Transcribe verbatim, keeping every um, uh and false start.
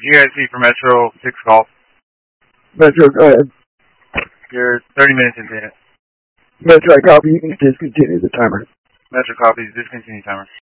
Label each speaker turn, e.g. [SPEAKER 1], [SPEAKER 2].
[SPEAKER 1] E I C for Metro, six golf.
[SPEAKER 2] Metro, go ahead.
[SPEAKER 1] You're thirty minutes into it.
[SPEAKER 2] Metro, I copy. You can discontinue the timer.
[SPEAKER 1] Metro copies, discontinue timer.